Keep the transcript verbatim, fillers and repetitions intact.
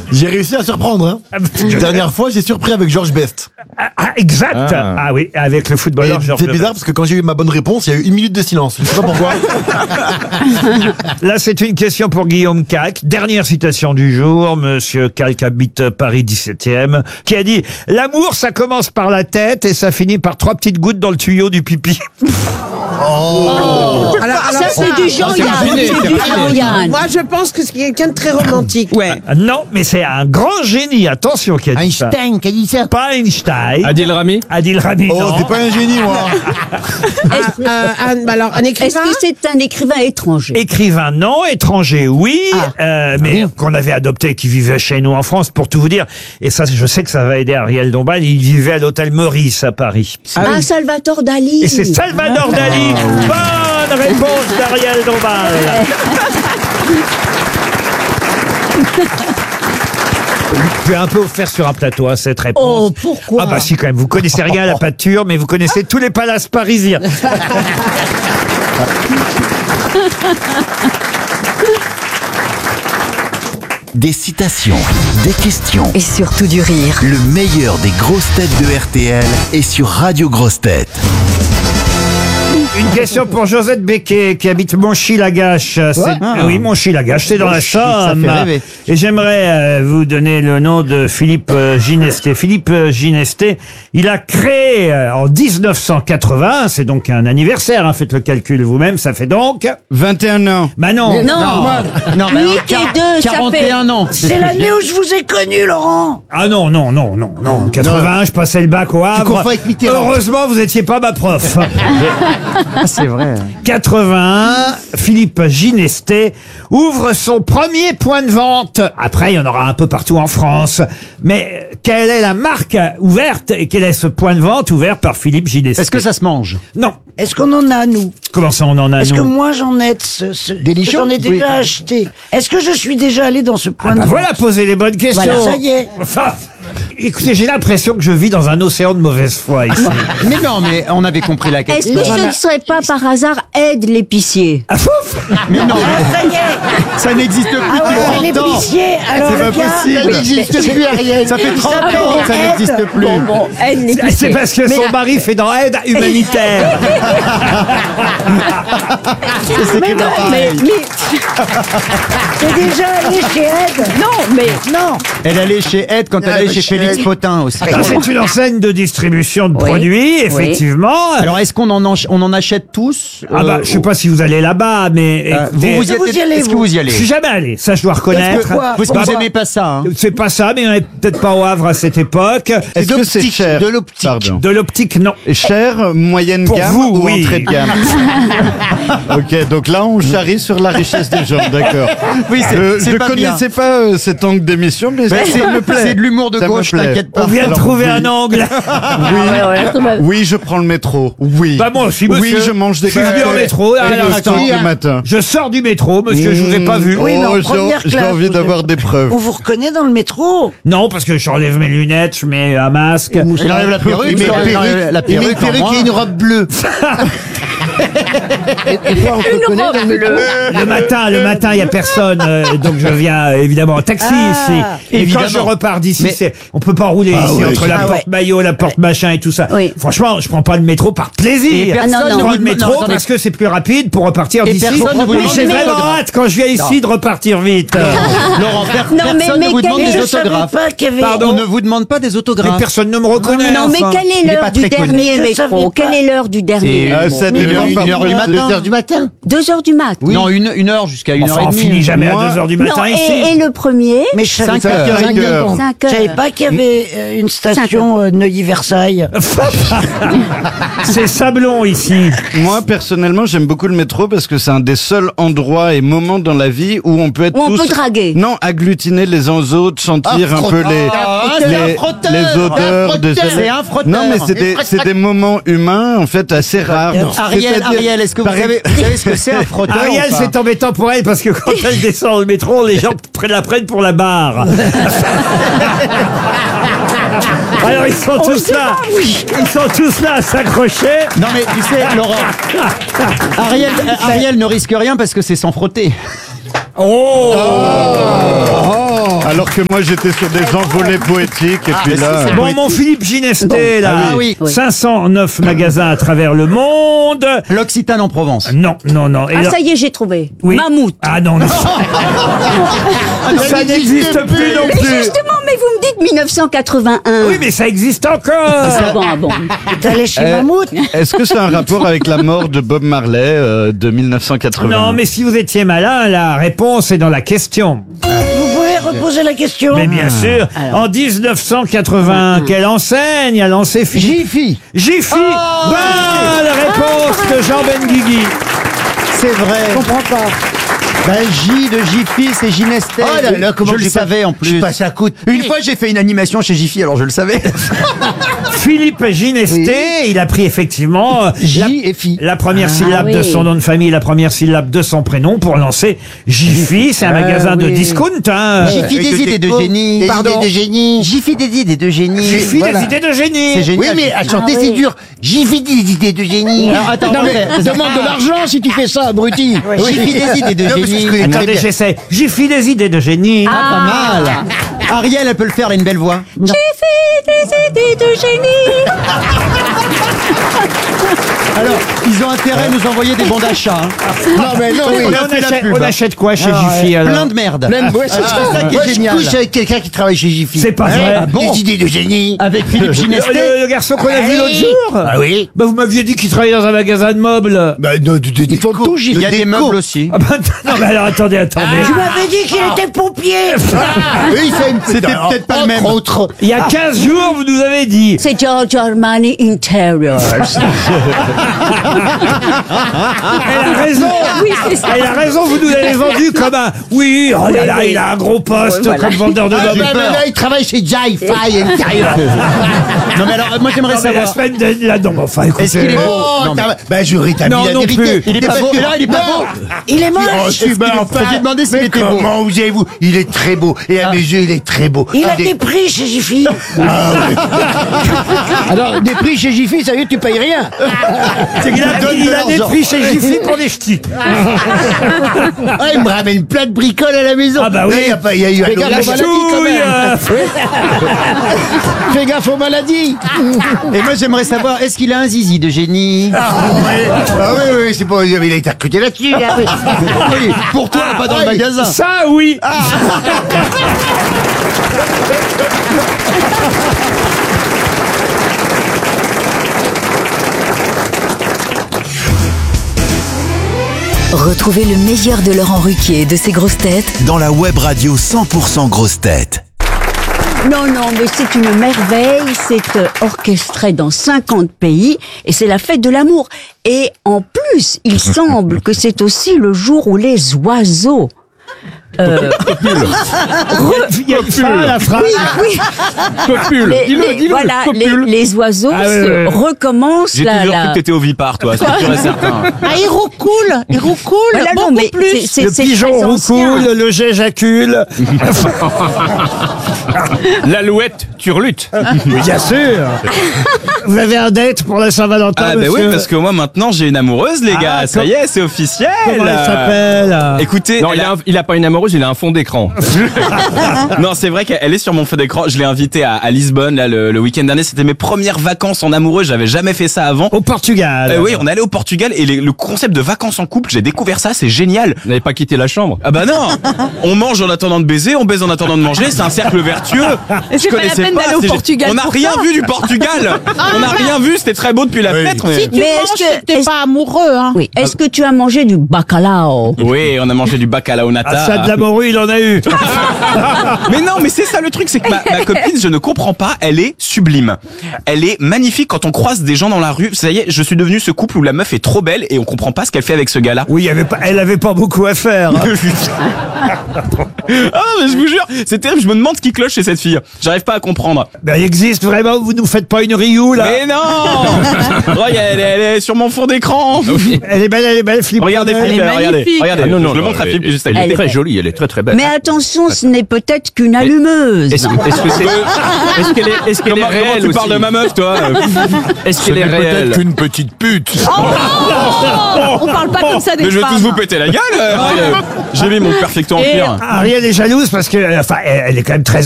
J'ai réussi à surprendre. Hein. La dernière fois, j'ai surpris avec Georges Best. Ah, ah, exact. Ah. ah oui, avec le footballeur Georges C'est bizarre parce que quand j'ai eu ma bonne réponse, il y a eu une minute de silence. Je sais pas pourquoi. Là, c'est une question pour Guillaume Calque. Dernière citation du jour. Monsieur Calque habite Paris dix-septième, qui a dit « L'amour, ça commence par la tête et ça finit par trois petites gouttes dans le tuyau du pipi. » Oh. Alors, alors, ça, c'est du Jean-Yann. C'est du Jean-Yann. Moi, je pense que c'est quelqu'un de très romantique. Ouais. Ah, non, mais c'est un grand génie, attention, qui a dit ça. Einstein qui a dit ça. Pas Einstein. Adil Rami. Adil Rami, Oh, non. c'est pas un génie, moi. Un, un, un, alors, un écrivain. Est-ce que c'est un écrivain étranger? Écrivain, non. Étranger, oui. Ah. Euh, mais qu'on avait adopté, qui vivait chez nous en France, pour tout vous dire. Et ça, je sais que ça va aider Ariel Dombal. Il vivait à l'hôtel Meurice à Paris. Ah, ah Salvatore Dali. Et c'est Salvador Dali. Bonne réponse d'Ariel Dombal. Je vais un peu offert sur un plateau à cette réponse. Oh, pourquoi? Ah bah si, quand même. Vous connaissez rien à la pâture, mais vous connaissez tous les palaces parisiens. Des citations, des questions, Et surtout du rire. le meilleur des grosses têtes de R T L est sur Radio Grosses Têtes. Une question pour Josette Becquet qui habite Monchy-Lagache. C'est- Ah. Oui, Monchy-Lagache, c'est dans la Somme. fait rêver. Et j'aimerais euh, vous donner le nom de Philippe euh, Ginesté. Philippe euh, Ginesté, il a créé euh, en dix-neuf cent quatre-vingts, c'est donc un anniversaire, hein, faites le calcul vous-même, ça fait donc... vingt et un ans. Bah non. Non. Non, mais Huit et deux, ça quarante et fait... un ans. C'est l'année où je vous ai connu, Laurent. Ah non, non, non, non, non. quatre-vingts, je passais le bac au Havre. confonds avec Mitterrand. Heureusement, vous étiez pas ma prof. Ah, c'est vrai. quatre-vingt-un, Philippe Ginesté ouvre son premier point de vente. Après, il y en aura un peu partout en France. Mais quelle est la marque ouverte et quel est ce point de vente ouvert par Philippe Ginesté? Est-ce que ça se mange? Non. Est-ce qu'on en a, nous? Comment ça, on en a, Est-ce que nous? moi, j'en ai de ce, ce- Des lichons? J'en ai déjà Oui. acheté. Est-ce que je suis déjà allé dans ce point Ah de bah vente? voilà, poser les bonnes questions. Voilà, ça y est. Enfin, écoutez, j'ai l'impression que je vis dans un océan de mauvaise foi ici. Mais non, mais on avait compris la Est-ce question. que ce ne serait pas par hasard Aide l'épicier? Ah, fouf. Mais non, Ah, ça y est. ça n'existe plus Ah ouais, depuis trente ans. l'épicier. Alors, C'est le pas gars, possible. mais- Ça n'existe plus, Ariel. Ça fait trente s'appelle ans que ça Aide. n'existe plus. Bon, Aide C'est l'épicier. parce que son mari fait dans aide humanitaire. Mais non, mais, mais... T'es déjà allé chez Ed? Non, mais... Non. Elle allait chez Ed quand elle allait chez Félix Potin aussi. Ah, c'est une enseigne de distribution de Oui. produits, effectivement. Alors, est-ce qu'on en, en- on en achète tous? Ah bah, Euh, je sais pas si vous allez là-bas, mais euh, vous, écoutez, vous y Vous êtes- y allez, Est-ce que vous vous y allez? je suis jamais allé, ça je dois reconnaître. Pourquoi Parce que Bah, vous bah, aimez pas ça, hein? c'est pas ça, mais on est peut-être pas au Havre à cette époque. Est-ce que c'est cher? de l'optique. Pardon. De l'optique, non. Cher, moyenne Pour gamme vous, ou oui. entrée de gamme? Ok, donc là on charrie sur la richesse des gens, d'accord. Oui, c'est- Euh, c'est je pas connaissais pas euh, cet angle d'émission, mais Ben, ça c'est me plaît. c'est de l'humour de Ça me gauche, plaît. t'inquiète pas. On vient de Alors, trouver oui. un angle. Oui, je prends le métro. Oui. Bah, moi aussi, monsieur. Oui, je mange des Je suis venu en cafés métro, et à des l'instant. restaurants du matin. Je sors du métro, monsieur, je vous ai pas vu. Oui, mais en Oh, j'ai- première j'ai classe, envie vous d'avoir êtes- des preuves. On vous reconnaît dans le métro. Non, parce que j'enlève mes lunettes, je mets un masque. Il enlève la perruque, Il met il enlève perruque, la il met perruque, une perruque en et une robe bleue. Une robe bleue. Le matin, le matin, il y a personne, euh, donc je viens euh, évidemment en taxi Ah, ici. Et évidemment. quand je repars d'ici, Mais- c'est, on peut pas rouler ici ouais, entre la ah porte ouais. maillot, la porte machin et tout ça. Oui. Franchement, je prends pas le métro par plaisir. Et personne Ah, non, je non. prends le non, métro attendez. parce que c'est plus rapide pour repartir Et d'ici. personne ne vous Mais demande j'ai des vraiment autographes. hâte quand je viens ici de repartir vite. Laurent, per- Non, mais- personne mais ne vous quel demande est- des Je savais autographes. pas qu'il y avait... Pardon. On ne vous demande pas des Mais autographes. personne ne me reconnaît. Non, mais enfin. quelle est Il est l'heure pas du très connu. dernier Je savais métro? pas. Quelle est l'heure du dernier? Ah, ça Une dépend heure, par une heure contre. du matin. deux heures du matin. Deux heures du mat. Non, une, une heure jusqu'à une Enfin, heure et on demie. finit jamais Moi- à deux heures du Non, matin ici. et, et le premier? Mais je savais Cinq pas heures. qu'il y avait- Cinq heures. Cinq Je savais heures. pas qu'il y avait euh, une station euh, Neuilly-Versailles. C'est Sablon ici. Moi, personnellement, j'aime beaucoup le métro parce que c'est un des seuls endroits et moments dans la vie où on peut être Où on tous... peut draguer. Non, agglutiner les uns aux autres, sentir Un un peu frotteur. les, Ah, les, c'est un frotteur. les odeurs. Un des- frotteur. C'est un frotteur. Non, mais c'est des, Et c'est des moments humains, en fait, assez rares. Ariel, C'est-à-dire- Ariel, est-ce que vous par- savez, vous savez ce que c'est un frotteur? Ariel, ou pas c'est embêtant pour elle parce que quand elle descend le métro, les gens prennent la prennent pour la barre. Alors ils sont tous là, ils sont tous là à s'accrocher. Non, mais tu sais, Laurent, Ariel, Ariel ne risque rien parce que c'est sans frotter. Oh, Alors que moi j'étais sur des envolées poétiques et puis là. Bon, mon Philippe Ginesté, là, Ah oui. cinq cent neuf magasins à travers le monde. L'Occitane en Provence. Non, non, non. Et Ah, là- ça y est, j'ai trouvé. Oui. Mammouth. Ah non, non. Ça n'existe plus non Mais plus. justement, mais vous me dites mille neuf cent quatre-vingt-un. Oui, mais ça existe encore. Ah bon, ah bon. T'es allé chez Euh, Mammouth? Est-ce que c'est un rapport avec la mort de Bob Marley euh, de mille neuf cent quatre-vingts? Non, mais si vous étiez malin, la réponse est dans la question. Vous pouvez reposer la question? Mais bien sûr, en dix-neuf cent quatre-vingts, quelle enseigne a lancé Philippe Jiffy. Jiffy. Bonne réponse de Jean Benguigui. C'est vrai. Je comprends pas. Ben, J de Jiffy, c'est Ginestet. Oh là là, comment je le j'ai pas- savais en Je plus. passe à côté. Une fois, j'ai fait une animation chez Jiffy, alors je le savais. Philippe Ginesté, il a pris effectivement euh, J la, et Phi. la première syllabe oui. de son nom de famille, la première syllabe de son prénom pour lancer Jiffy. C'est un Ah, magasin de oui. discount. Hein. Jiffy des idées de génie. Des Pardon. idées de génie. Jiffy des idées de génie. Jiffy, Voilà. des idées de génie. C'est génial. Oui, mais à chanter, Ah c'est oui. dur. J'ai fait des idées de génie. Alors, attends, Non, mais mais- demande de l'argent si tu fais ça, abruti. Jiffy des idées de Non, mais c'est ce génie. que les- Attendez, j'essaie. Jiffy, des idées de génie. Ah, pas mal. Ariel, elle peut le faire, elle a une belle voix. J'ai fait des idées de génie. Alors, ils ont intérêt à nous envoyer des bons d'achat. hein. Non, mais non, oui. on, on a fait la achète, pub, on hein. achète quoi chez Ah, Jiffy ouais. alors Plein de merde. Même, ouais, c'est Ah, ça qui moi, est je génial. couche avec quelqu'un qui travaille chez Jiffy. C'est pas Hein vrai. Ah bon? Des idées de génie. Avec Philippe le, Ginestet. le- le garçon qu'on a vu l'autre jour. Ah oui. Bah, vous m'aviez dit qu'il travaillait dans un magasin de meubles. Bah, de, de, de, Ils font tout, Jiffy. Il y a des meubles aussi. Ah bah, non, mais alors attendez, attendez. Tu m'avais dit qu'il était pompier. Ah, oui, c'est une C'était peut-être pas le même. Entre autres. Il y a quinze jours, vous nous avez dit. C'est Giorgio Armani Interiors. Elle a raison. Oui, c'est ça. Elle a raison, vous nous l'avez vendu comme un. Oui, oh là là, oui. il a un gros poste Oui, voilà. comme vendeur de Ah, meubles. bah, mais là, il travaille chez Jai-Fi Interior. Non, mais alors, moi, j'aimerais Non, mais la savoir. semaine de là, non, mais enfin, écoutez. Est-ce qu'il est beau? Oh, Non, mais- t'as- bah, je rétablis Non, la non vérité. plus. Il est pas Parce beau. que- Et là, il est pas Non. beau. Il est moche. Oh, je suis ben, enfin. J'ai demandé s'il Mais était beau. comment vous avez-vous? Il est très beau. Et à mes yeux, il est très beau. Il a Des- des prix chez Jiffy. Alors, des prix chez Jiffy, ça y est, tu payes rien. C'est qu'il a, donne il de a des l'argent. prix chez Jiffy pour des ch'tis. Ah, il me ramène plein de bricoles à la maison. Ah bah oui. Là, Il y a, pas- il y a eu un Fais gaffe La aux maladies, quand ch'touille. même. euh, Fais gaffe aux maladies. Et moi, j'aimerais savoir, est-ce qu'il a un zizi de génie? Ah oui, ah, oui, oui, c'est pas. Il a été recruté là-dessus. Là. Oui, pour toi, pas dans le oui. magasin. Ça, oui. Retrouvez le meilleur de Laurent Ruquier et de ses grosses têtes Dans la web radio cent pour cent grosses têtes. Non, non, mais c'est une merveille. C'est euh, orchestré dans cinquante pays et c'est la fête de l'amour. Et en plus, il semble que c'est aussi le jour où les oiseaux. Euh, Il y a une fin à la phrase. les, les- voilà, les, les oiseaux Ah, se ouais, ouais, ouais. recommencent J'ai la, toujours la- cru que t'étais ovipare, toi, c'est sûr et certain. Ah, il roucoule. Il roucoule. Voilà, non, beaucoup mais plus. c'est- c'est- Le c'est pigeon très ancien. roucoule, le jet jacule. L'alouette turlute. Bien sûr. Vous avez un date pour la Saint-Valentin, Ah, bah oui, monsieur parce que moi maintenant j'ai une amoureuse, les Ah, gars. Ça com- y est, c'est officiel. Comment elle s'appelle Écoutez, Non, elle il a, un- il a pas une amoureuse, il a un fond d'écran. non, c'est vrai qu'elle est sur mon feu d'écran. Je l'ai invitée à, à Lisbonne là, le, le week-end dernier. C'était mes premières vacances en amoureux. J'avais jamais fait ça avant. Au Portugal. Euh, oui, on est allé au Portugal et les- le concept de vacances en couple, j'ai découvert ça. C'est génial. Vous n'avez pas quitté la chambre. Ah bah non. On mange en attendant de baiser, on baise en attendant de manger. C'est un cercle vertueux. Je c'est pas la peine d'aller au c'est- Portugal On n'a pour rien ça. vu du Portugal. On n'a rien vu. C'était très beau depuis la fête. mais- Si tu Mais est-ce manges, que- t'es est-ce- pas amoureux, hein. Oui. Est-ce que tu as mangé du bacalao? Oui, on a mangé du bacalao nata. Ah, ça, de la morue, il en a eu. Mais non, mais c'est ça le truc, c'est que ma, ma copine, je ne comprends pas, elle est sublime. Elle est magnifique quand on croise des gens dans la rue. Ça y est, je suis devenu ce couple où la meuf est trop belle et on comprend pas ce qu'elle fait avec ce gars-là. Oui, il y avait pas, elle avait pas beaucoup à faire. Ah, mais je vous jure, c'est terrible, je me demande ce qui cloche chez cette fille. J'arrive pas à comprendre. Ben, il existe vraiment, vous nous faites pas une Ryu, là. Mais non. Regarde, elle, est- elle est sur mon fond d'écran. Elle est belle, elle est belle, Philippe. Regardez, Claudel. Philippe, Elle est regardez, magnifique. regardez. Ah, non, non, je le non, montre à elle- Philippe juste à Elle côté. est très jolie, elle est très très belle. Mais attention, ce n'est peut-être qu'une allumeuse. Est-ce est-ce que c'est est-ce qu'elle est est-ce qu'elle est Comment, comment réelle tu aussi parles de ma meuf, toi? Est-ce qu'elle est réelle? qu'une petite pute. On parle pas comme ça des Mais je vais femmes. tous vous péter la gueule. euh, J'ai mis mon perfecto Et- empire. Ariel est jalouse parce que, enfin, elle elle est quand même très